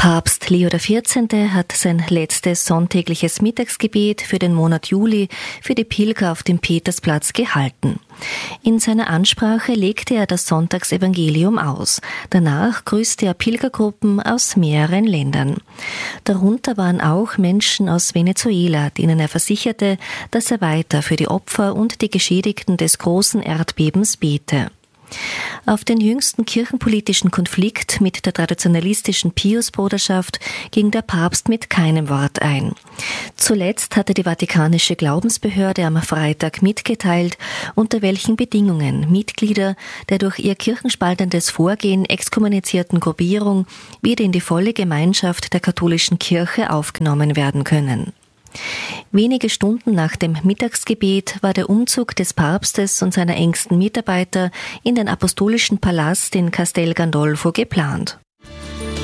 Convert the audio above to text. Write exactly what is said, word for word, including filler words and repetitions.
Papst Leo der vierzehnte hat sein letztes sonntägliches Mittagsgebet für den Monat Juli für die Pilger auf dem Petersplatz gehalten. In seiner Ansprache legte er das Sonntagsevangelium aus. Danach grüßte er Pilgergruppen aus mehreren Ländern. Darunter waren auch Menschen aus Venezuela, denen er versicherte, dass er weiter für die Opfer und die Geschädigten des großen Erdbebens bete. Auf den jüngsten kirchenpolitischen Konflikt mit der traditionalistischen Piusbruderschaft ging der Papst mit keinem Wort ein. Zuletzt hatte die Vatikanische Glaubensbehörde am Freitag mitgeteilt, unter welchen Bedingungen Mitglieder der durch ihr kirchenspaltendes Vorgehen exkommunizierten Gruppierung wieder in die volle Gemeinschaft der katholischen Kirche aufgenommen werden können. Wenige Stunden nach dem Mittagsgebet war der Umzug des Papstes und seiner engsten Mitarbeiter in den Apostolischen Palast in Castel Gandolfo geplant.